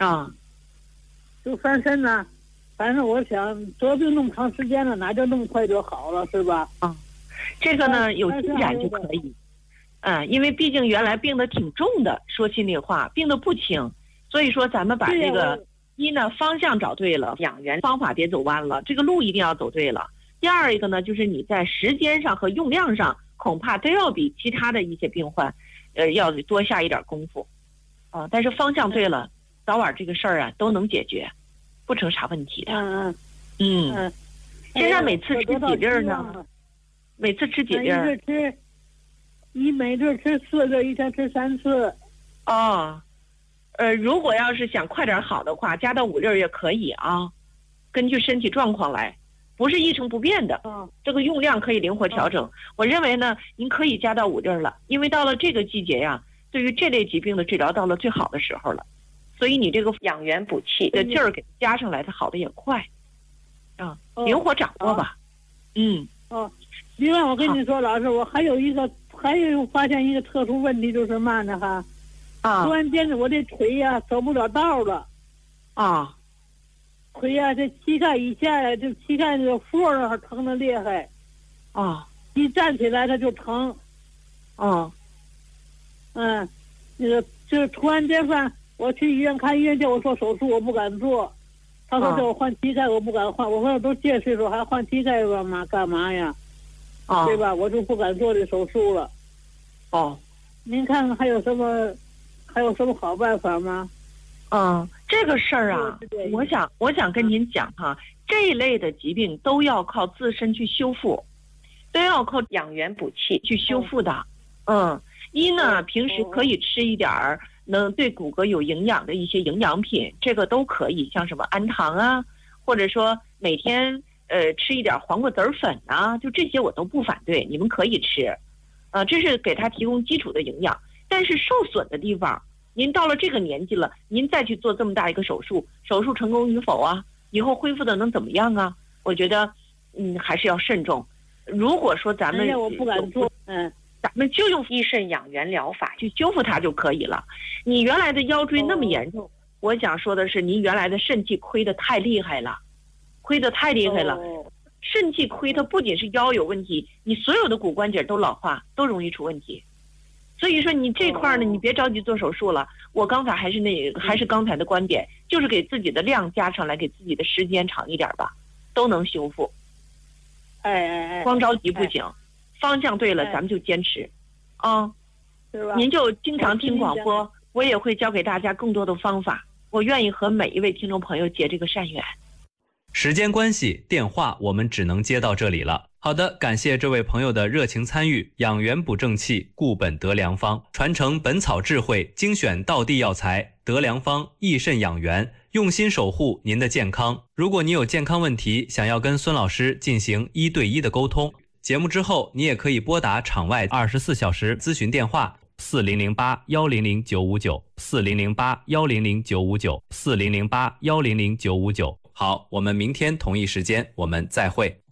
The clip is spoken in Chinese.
啊， 就翻身呢。反正我想得病那么长时间了，哪就那么快就好了，是吧？ 啊，这个呢有进展就可以。因为毕竟原来病得挺重的，说心里话，病得不轻，所以说咱们把这个一呢方向找对了，养元方法别走弯了，这个路一定要走对了。第二一个呢，就是你在时间上和用量上，恐怕都要比其他的一些病患，要多下一点功夫，但是方向对了，早晚这个事儿啊都能解决，不成啥问题的。现在每次吃几粒呢？每次吃几粒？ 每顿吃4个，一天吃3次。 如果要是想快点好的话，加到5粒也可以啊，根据身体状况来，不是一成不变的。这个用量可以灵活调整。我认为呢，您可以加到5粒了，因为到了这个季节呀，对于这类疾病的治疗到了最好的时候了，所以你这个养元补气的劲儿给加上来，它好的也快。灵活掌握吧。 另外我跟你说，老师，我还有发现一个特殊问题，就是嘛呢哈，突然间我这腿呀走不了道了。腿呀这膝盖以下，就膝盖那个缝儿疼得厉害。一站起来它就疼。那个就是突然间我去医院看，医院叫我做手术，我不敢做。他说叫我换膝盖，我不敢换。我说都这岁数还换膝盖干嘛呀？对吧？我就不敢做这手术了。您看看还有什么好办法吗？ 这个事儿啊，我想跟您讲哈，这一类的疾病都要靠自身去修复，都要靠养元补气去修复的。一呢，平时可以吃一点儿能对骨骼有营养的一些营养品，这个都可以，像什么氨糖啊，或者说每天吃一点黄瓜籽粉啊，就这些我都不反对，你们可以吃。这是给他提供基础的营养。但是受损的地方，您到了这个年纪了，您再去做这么大一个手术，手术成功与否啊，以后恢复的能怎么样啊？我觉得还是要慎重。如果说咱们我不敢做， 咱们就用益肾养元疗法去修复它就可以了。你原来的腰椎那么严重，我想说的是，您原来的肾气亏得太厉害了，肾气亏，它不仅是腰有问题，你所有的骨关节都老化，都容易出问题。所以说你这块呢，你别着急做手术了。我刚才还是刚才的观点，就是给自己的量加上来，给自己的时间长一点吧，都能修复。光着急不行，方向对了，咱们就坚持。 是吧？ 您就经常听广播，我也会教给大家更多的方法。我愿意和每一位听众朋友结这个善缘。 时间关系，电话我们只能接到这里了。好的，感谢这位朋友的热情参与。养元补正气，固本得良方，传承本草智慧，精选道地药材，得良方益肾养元，用心守护您的健康。如果你有健康问题，想要跟孙老师进行1对1的沟通，节目之后你也可以拨打场外24小时咨询电话4008-100-959，4008-100-959，4008-100-959。好，我们明天同一时间我们再会。